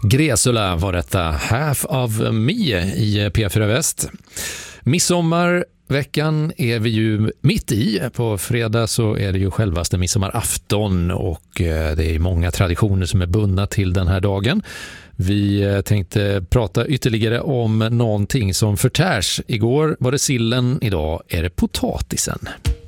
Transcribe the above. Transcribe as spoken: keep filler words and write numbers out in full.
Gräsula var detta, Half of Me i P fyra Väst. Midsommarveckan är vi ju mitt i. På fredag så är det ju självaste midsommarafton och det är många traditioner som är bundna till den här dagen. Vi tänkte prata ytterligare om någonting som förtärs. Igår var det sillen, idag är det potatisen.